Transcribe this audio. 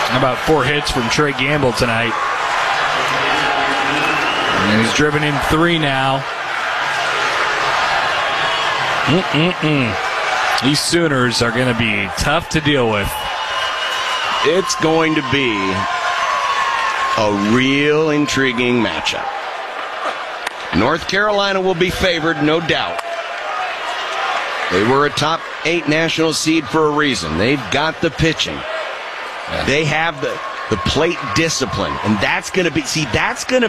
How about 4 hits from Trey Gamble tonight? And he's driven in 3 now. These Sooners are going to be tough to deal with. It's going to be a real intriguing matchup. North Carolina will be favored, no doubt. They were a top 8 national seed for a reason. They've got the pitching. They have the plate discipline, and that's going to be,